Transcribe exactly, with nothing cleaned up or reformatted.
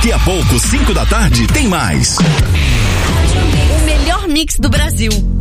Daqui a pouco, cinco da tarde, tem mais. O melhor mix do Brasil.